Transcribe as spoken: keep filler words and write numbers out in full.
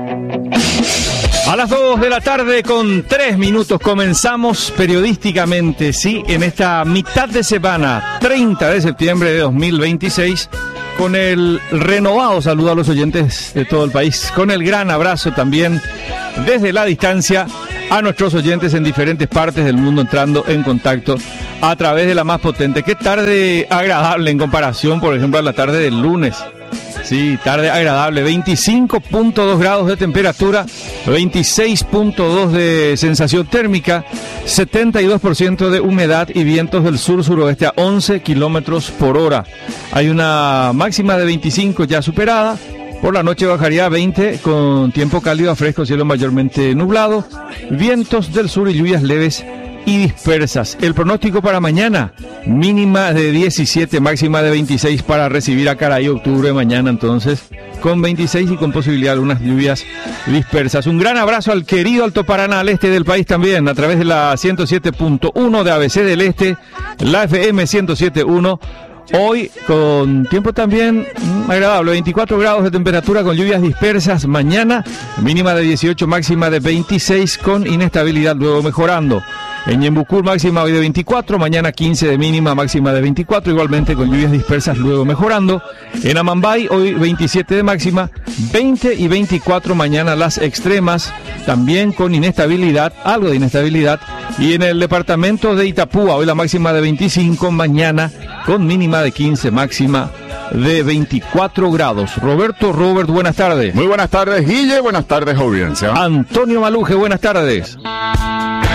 A las dos de la tarde con tres minutos comenzamos periodísticamente, sí, en esta mitad de semana, treinta de septiembre de dos mil veintiséis, con el renovado saludo a los oyentes de todo el país, con el gran abrazo también desde la distancia a nuestros oyentes en diferentes partes del mundo entrando en contacto a través de la más potente. Qué tarde agradable en comparación, por ejemplo, a la tarde del lunes. Sí, tarde agradable, veinticinco punto dos grados de temperatura, veintiséis punto dos de sensación térmica, setenta y dos por ciento de humedad y vientos del sur-suroeste a once kilómetros por hora. Hay una máxima de veinticinco ya superada, por la noche bajaría a veinte con tiempo cálido a fresco, cielo mayormente nublado, vientos del sur y lluvias leves y dispersas. El pronóstico para mañana, mínima de diecisiete, máxima de veintiséis para recibir a Caray octubre mañana, entonces con veintiséis y con posibilidad de algunas lluvias dispersas. Un gran abrazo al querido Alto Paraná, al este del país también, a través de la ciento siete punto uno de A B C del Este, la F M ciento siete punto uno. Hoy con tiempo también mmm, agradable, veinticuatro grados de temperatura con lluvias dispersas. Mañana mínima de dieciocho, máxima de veintiséis con inestabilidad luego mejorando. En Ñembucú máxima hoy de veinticuatro, mañana quince de mínima, máxima de veinticuatro, igualmente con lluvias dispersas luego mejorando. En Amambay hoy veintisiete de máxima, veinte y veinticuatro mañana las extremas, también con inestabilidad, algo de inestabilidad. Y en el departamento de Itapúa hoy la máxima de veinticinco, mañana con mínima de quince, máxima de veinticuatro grados. Roberto, Robert, buenas tardes. Muy buenas tardes, Guille, buenas tardes, audiencia. Antonio Maluje, buenas tardes.